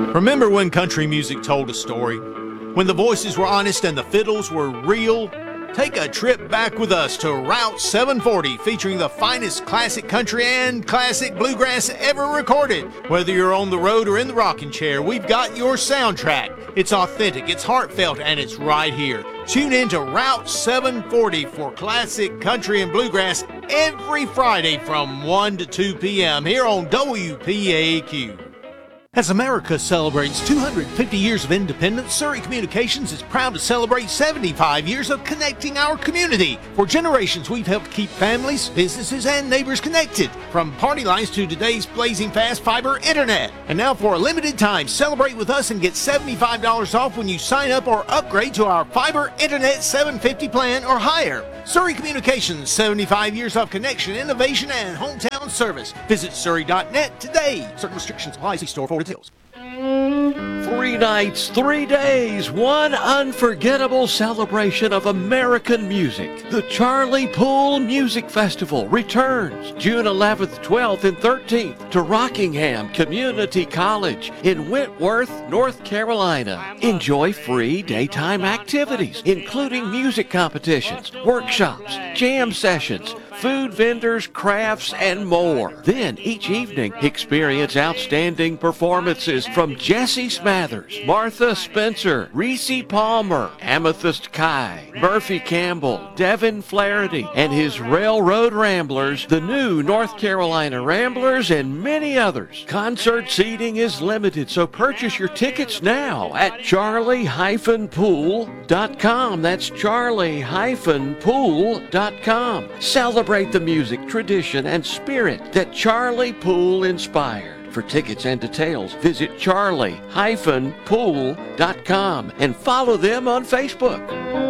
Remember when country music told a story? When the voices were honest and the fiddles were real? Take a trip back with us to Route 740, featuring the finest classic country and classic bluegrass ever recorded. Whether you're on the road or in the rocking chair, we've got your soundtrack. It's authentic, it's heartfelt, and it's right here. Tune in to Route 740 for classic country and bluegrass every Friday from 1 to 2 p.m. here on WPAQ. As America celebrates 250 years of independence, Surrey Communications is proud to celebrate 75 years of connecting our community. For generations, we've helped keep families, businesses, and neighbors connected, from party lines to today's blazing fast fiber internet. And now for a limited time, celebrate with us and get $75 off when you sign up or upgrade to our fiber internet 750 plan or higher. Surrey Communications, 75 years of connection, innovation, and hometown service. Visit surrey.net today. Certain restrictions apply. See store for details. 3 nights, 3 days, one unforgettable celebration of American music. The Charlie Poole Music Festival returns June 11th, 12th, and 13th to Rockingham Community College in Wentworth, North Carolina. Enjoy free daytime activities, including music competitions, workshops, jam sessions, food vendors, crafts, and more. Then each evening, experience outstanding performances from Jesse Smathers, Martha Spencer, Reese Palmer, Amethyst Kai, Murphy Campbell, Devin Flaherty, and his Railroad Ramblers, the new North Carolina Ramblers, and many others. Concert seating is limited, so purchase your tickets now at charlie-pool.com. That's charlie-pool.com. Celebrate the music, tradition, and spirit that Charlie Poole inspired. For tickets and details, visit charlie-pool.com and follow them on Facebook.